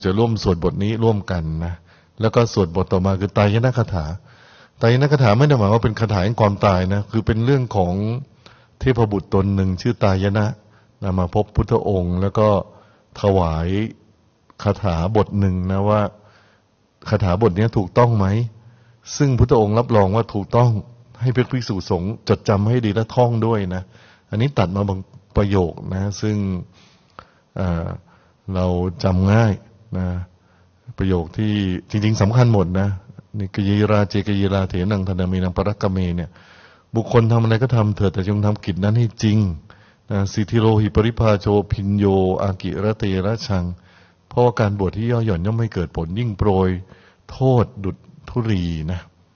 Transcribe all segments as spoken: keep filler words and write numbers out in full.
จะร่วมสวดบทนี้ร่วมกันนะแล้วก็สวดบทต่อมาคือไตรยนคถาไตรยนคถาไม่ได้หมายว่าเป็นคาถาแห่งความตายนะคือเป็นเรื่องของเทพบุตรตนหนึ่งชื่อไตรยนะนะมาพบพุทธองค์แล้วก็ถวายคาถาบทหนึ่งนะว่าคาถาบทนี้ถูกต้องไหมซึ่งพุทธองค์รับรองว่าถูกต้องให้พระภิกษุสงฆ์จดจำให้ดีและท่องด้วยนะอันนี้ตัดมาบางประโยคนะซึ่งเราจำง่ายนะประโยคที่จริงๆสำคัญหมดนะนี่กยีราเจกยีราเถนังธนามีนังปรักกเมเนี่ยบุคคลทำอะไรก็ทำเถิดแต่จงทำกิจนั้นให้จริงนะสิทธิโลหิปริภาโชพินโยอากิระเตระชังเพราะว่าการบวชที่ย่อหย่อนย่อมไม่เกิดผลยิ่งโปรยโทษดุจธุรีนะ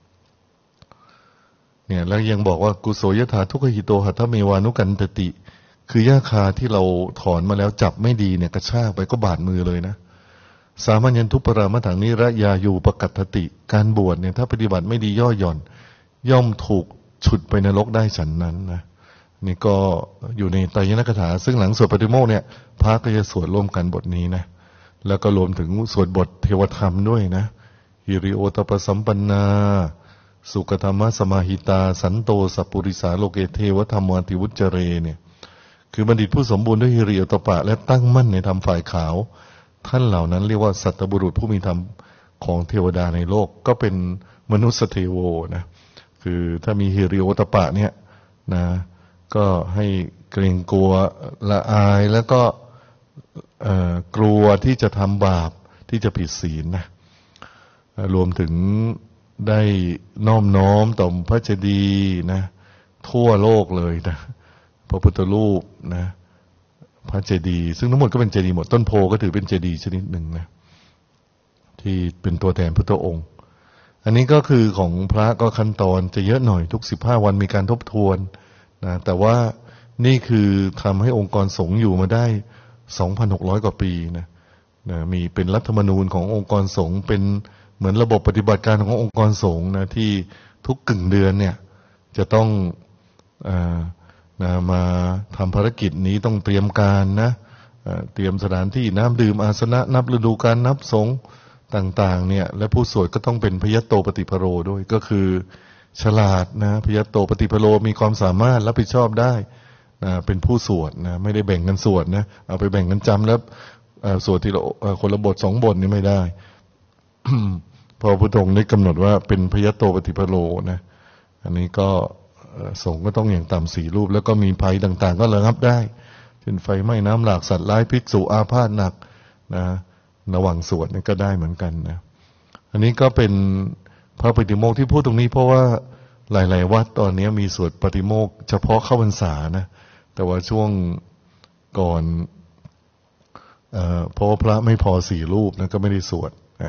เนี่ยแล้วยังบอกว่ากุโสยถาทุกขหิโตหัตถเมวานุกันตติคือหญ้าคาที่เราถอนมาแล้วจับไม่ดีเนี่ยกระชากไปก็บาดมือเลยนะสามัญญันทุปรามถังนิระยายูปกัตถติการบวชเนี่ยถ้าปฏิบัติไม่ดีย่อหย่อนย่อมถูกฉุดไปนรกได้ฉันนั้นนะนี่ก็อยู่ในไตรยนคถาซึ่งหลังสวดปฏิโมกข์เนี่ยพระก็จะสวดร่วมกันบทนี้นะแล้วก็รวมถึงสวดบทเทวธรรมด้วยนะหิริโอตปสัมปันนาสุขธรรมสมาหิตาสันโตสัพปุริสาโลเกเทวธรรมวัติวุจเจเรเนี่ยคือบัณฑิตผู้สมบูรณ์ด้วยหิริโอตปะและตั้งมั่นในธรรมฝ่ายขาวท่านเหล่านั้นเรียกว่าสัตบุรุษผู้มีธรรมของเทวดาในโลกก็เป็นมนุสเทโวนะคือถ้ามีหิริโอตปะเนี่ยนะก็ให้เกรงกลัวละอายแล้วก็กลัวที่จะทำบาปที่จะผิดศีลนะรวมถึงได้น้อมน้อมต่อพระเจดีย์นะทั่วโลกเลยนะพระพุทธรูปนะพระเจดีย์ซึ่งทั้งหมดก็เป็นเจดีย์หมดต้นโพก็ถือเป็นเจดีย์ชนิดหนึ่งนะที่เป็นตัวแทนพุทธองค์อันนี้ก็คือของพระก็ขั้นตอนจะเยอะหน่อยทุกสิบห้าวันมีการทบทวนนะแต่ว่านี่คือทำให้องค์กรสงฆ์อยู่มาได้ สองพันหกร้อย กว่าปีนะนะมีเป็นรัฐธรรมนูญขององค์กรสงฆ์เป็นเหมือนระบบปฏิบัติการขององค์กรสงฆ์นะที่ทุกกึ่งเดือนเนี่ยจะต้องอ่านะมาทำภารกิจนี้ต้องเตรียมการนะเตรียมสถานที่น้ำดื่มอาสนะนับฤดูกาลนับสงฆ์ต่างๆเนี่ยและผู้สวดก็ต้องเป็นพยัตโตปฏิภโรด้วยก็คือฉลาดนะพยัตโตปฏิภโรมีความสามารถรับผิดชอบได้นะเป็นผู้สวดนะไม่ได้แบ่งกันสวดนะเอาไปแบ่งกันจำแล้วสวดทีละคนละบทสองบทนี่ไม่ได้ พอพระพุทธองค์ได้กำหนดว่าเป็นพยัตโตปฏิภโรนะอันนี้ก็สงฆ์ก็ต้องอย่างต่ำสี่รูปแล้วก็มีภัยต่างๆก็ระงับได้เช่นไฟไหม้น้ำหลากสัตว์ร้ายภิกษุอาพาธหนักนะระหว่างสวดนี่ก็ได้เหมือนกันนะอันนี้ก็เป็นพระปฏิโมกข์ที่พูดตรงนี้เพราะว่าหลายๆวัดตอนนี้มีสวดปฏิโมกข์เฉพาะเข้าพรรษานะแต่ว่าช่วงก่อนเอ่อเพราะว่าพระไม่พอสี่รูปนะก็ไม่ได้สวดนะ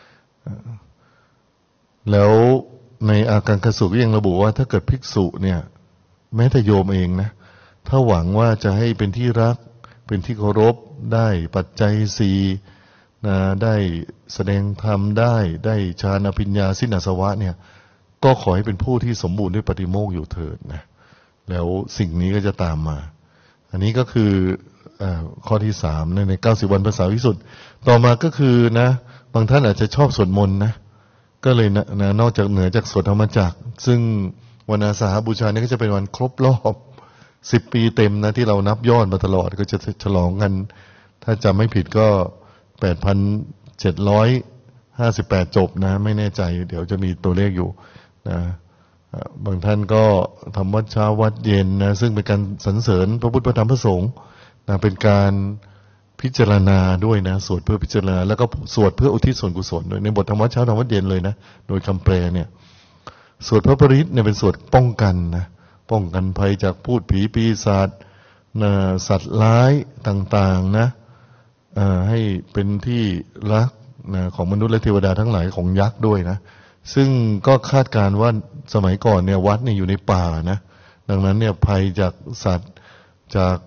แล้วในอากังคสูตรยังระบุว่าถ้าเกิดภิกษุเนี่ยแม้แต่โยมเองนะถ้าหวังว่าจะให้เป็นที่รักเป็นที่เคารพได้ปัจจัยสี่นะได้แสดงธรรมได้ได้ฌานปัญญาสิ้นอาสวะเนี่ยก็ขอให้เป็นผู้ที่สมบูรณ์ด้วยปฏิโมกข์อยู่เถิดนะแล้วสิ่งนี้ก็จะตามมาอันนี้ก็คือข้อที่สามในเก้าสิบวันภาษาวิสุทธิ์ต่อมาก็คือนะบางท่านอาจจะชอบสวดมนต์นะก็เลยนะนะนอกจากเหนือจากสวดธรรมจักรซึ่งวันอาสาฬหบูชาเนี่ยก็จะเป็นวันครบรอบสิบปีเต็มนะที่เรานับยอดมาตลอดก็จะฉลองกันถ้าจำไม่ผิดก็แปดพันเจ็ดร้อยห้าสิบแปดจบนะไม่แน่ใจเดี๋ยวจะมีตัวเลขอยู่นะบางท่านก็ทำวัดเช้าวัดเย็นนะซึ่งเป็นการสรรเสริญพระพุทธพระธรรมพระสงฆ์นะเป็นการพิจารณาด้วยนะสวดเพื่อพิจารณาแล้วก็สวดเพื่ออุทิศส่วนกุศลโดยในบทธรรมวัดเช้าธรรมวัดเย็นเลยนะโดยคำแปลเนี่ยสวดพระปริตเนี่ยเป็นสวดป้องกันนะป้องกันภัยจากพูดผีปีศาจนะสัตว์ร้ายต่างๆนะให้เป็นที่รักนะของมนุษย์และเทวดาทั้งหลายของยักษ์ด้วยนะซึ่งก็คาดการณ์ว่าสมัยก่อนเนี่ยวัดเนี่ยอยู่ในป่านะดังนั้นเนี่ยภัยจากสัตว์จาก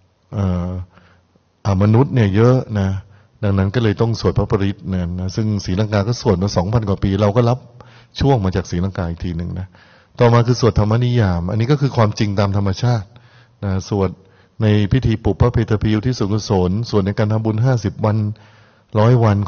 อมนุษย์เนี่ยเยอะนะดังนั้นก็เลยต้องสวดพระปริตเนี่ยนะซึ่งศรีลังกาก็สวดมาสองพันกว่าปีเราก็รับช่วงมาจากศรีลังกาอีกทีหนึ่งนะต่อมาคือสวดธรรมนิยามอันนี้ก็คือความจริงตามธรรมชาตินะสวดในพิธีปุพพเพทพิยุที่สุกุศลสวดในการทำบุญห้าสิบวันร้อยวัน